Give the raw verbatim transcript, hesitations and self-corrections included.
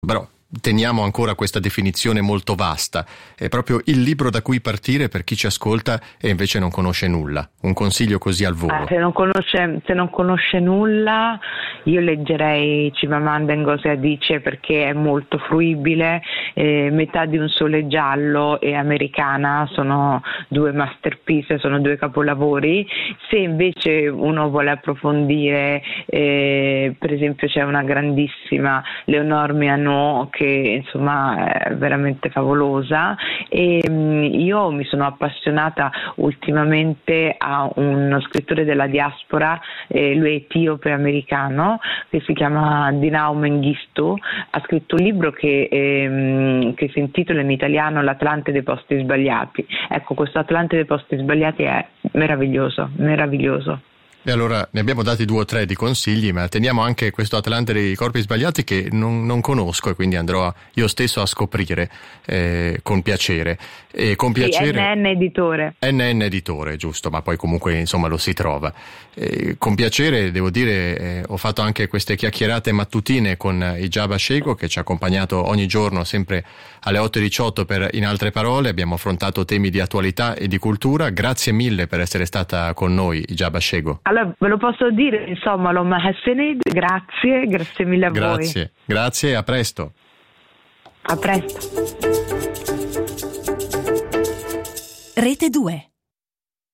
Però teniamo ancora questa definizione molto vasta, è proprio il libro da cui partire per chi ci ascolta e invece non conosce nulla. Un consiglio così al volo. Ah, se non conosce, se non conosce nulla, io leggerei Chimamanda Ngozi Adichie, perché è molto fruibile. eh, Metà di un sole giallo e Americana sono due masterpiece, sono due capolavori. Se invece uno vuole approfondire, eh, per esempio c'è una grandissima Leonore Miano che insomma è veramente favolosa, e mh, io mi sono appassionata ultimamente a uno scrittore della diaspora, eh, lui è etiope americano, che si chiama Dinao Mengistu. Ha scritto un libro che, ehm, che si intitola in italiano L'Atlante dei posti sbagliati. Ecco, questo Atlante dei posti sbagliati è meraviglioso, meraviglioso. E allora ne abbiamo dati due o tre di consigli, ma teniamo anche questo Atlante dei corpi sbagliati che non, non conosco, e quindi andrò a, io stesso a scoprire eh, con piacere. E con piacere. Sì, N N Editore. N N Editore, giusto, ma poi comunque insomma lo si trova. E con piacere, devo dire, eh, ho fatto anche queste chiacchierate mattutine con Hijab Ashego, che ci ha accompagnato ogni giorno sempre alle otto e diciotto per In Altre Parole. Abbiamo affrontato temi di attualità e di cultura. Grazie mille per essere stata con noi, Hijab Ashego. Allora, ve lo posso dire, insomma, lo Mahassenid, grazie, grazie mille a grazie, voi. Grazie, grazie, a presto. A presto. Rete due.